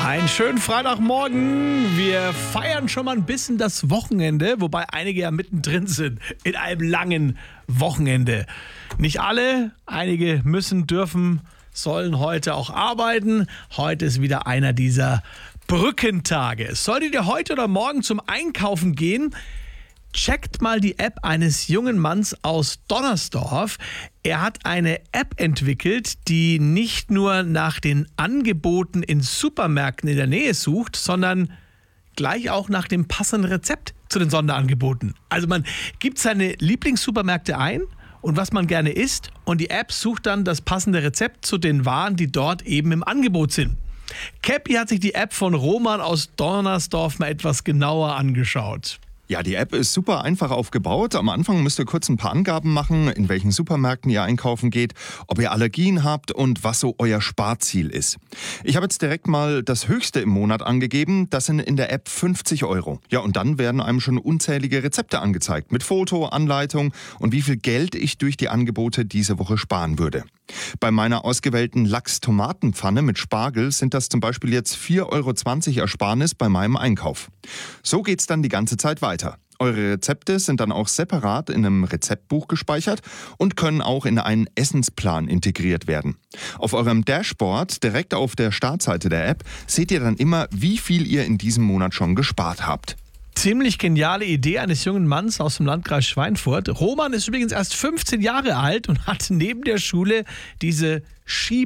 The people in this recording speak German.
Einen schönen Freitagmorgen. Wir feiern schon mal ein bisschen das Wochenende, wobei einige ja mittendrin sind in einem langen Wochenende. Nicht alle, einige müssen, dürfen, sollen heute auch arbeiten. Heute ist wieder einer dieser Brückentage. Solltet ihr heute oder morgen zum Einkaufen gehen, checkt mal die App eines jungen Manns aus Donnersdorf. Er hat eine App entwickelt, die nicht nur nach den Angeboten in Supermärkten in der Nähe sucht, sondern gleich auch nach dem passenden Rezept zu den Sonderangeboten. Also man gibt seine Lieblingssupermärkte ein und was man gerne isst und die App sucht dann das passende Rezept zu den Waren, die dort eben im Angebot sind. Käppi hat sich die App von Roman aus Donnersdorf mal etwas genauer angeschaut. Ja, die App ist super einfach aufgebaut. Am Anfang müsst ihr kurz ein paar Angaben machen, in welchen Supermärkten ihr einkaufen geht, ob ihr Allergien habt und was so euer Sparziel ist. Ich habe jetzt direkt mal das Höchste im Monat angegeben. Das sind in der App 50 €. Ja, und dann werden einem schon unzählige Rezepte angezeigt mit Foto, Anleitung und wie viel Geld ich durch die Angebote diese Woche sparen würde. Bei meiner ausgewählten Lachs-Tomatenpfanne mit Spargel sind das zum Beispiel jetzt 4,20 € Ersparnis bei meinem Einkauf. So geht's dann die ganze Zeit weiter. Eure Rezepte sind dann auch separat in einem Rezeptbuch gespeichert und können auch in einen Essensplan integriert werden. Auf eurem Dashboard, direkt auf der Startseite der App, seht ihr dann immer, wie viel ihr in diesem Monat schon gespart habt. Ziemlich geniale Idee eines jungen Manns aus dem Landkreis Schweinfurt. Roman ist übrigens erst 15 Jahre alt und hat neben der Schule diese